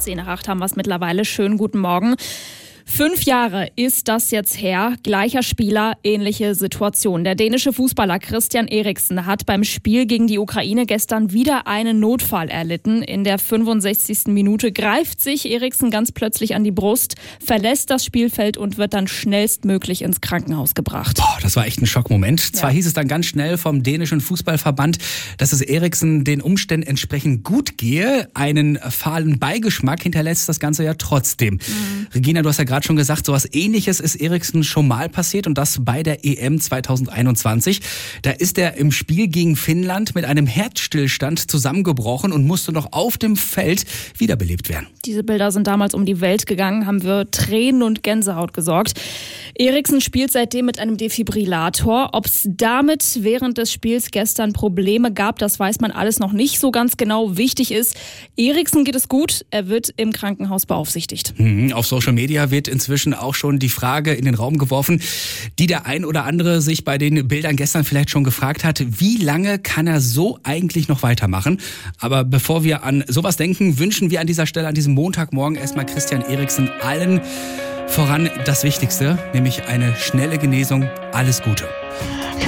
10:08 haben wir es mittlerweile. Schönen guten Morgen. 5 Jahre ist das jetzt her. Gleicher Spieler, ähnliche Situation. Der dänische Fußballer Christian Eriksen hat beim Spiel gegen die Ukraine gestern wieder einen Notfall erlitten. In der 65. Minute greift sich Eriksen ganz plötzlich an die Brust, verlässt das Spielfeld und wird dann schnellstmöglich ins Krankenhaus gebracht. Boah, das war echt ein Schockmoment. Zwar hieß es dann ganz schnell vom dänischen Fußballverband, dass es Eriksen den Umständen entsprechend gut gehe. Einen fahlen Beigeschmack hinterlässt das Ganze ja trotzdem. Regina, du hast ja gerade schon gesagt, sowas Ähnliches ist Eriksen schon mal passiert und das bei der EM 2021. Da ist er im Spiel gegen Finnland mit einem Herzstillstand zusammengebrochen und musste noch auf dem Feld wiederbelebt werden. Diese Bilder sind damals um die Welt gegangen, haben für Tränen und Gänsehaut gesorgt. Eriksen spielt seitdem mit einem Defibrillator. Ob es damit während des Spiels gestern Probleme gab, das weiß man alles noch nicht so ganz genau. Wichtig ist, Eriksen geht es gut, er wird im Krankenhaus beaufsichtigt. Auf Social Media wird inzwischen auch schon die Frage in den Raum geworfen, die der ein oder andere sich bei den Bildern gestern vielleicht schon gefragt hat, wie lange kann er so eigentlich noch weitermachen? Aber bevor wir an sowas denken, wünschen wir an dieser Stelle an diesem Montagmorgen erstmal Christian Eriksen allen voran das Wichtigste, nämlich eine schnelle Genesung. Alles Gute.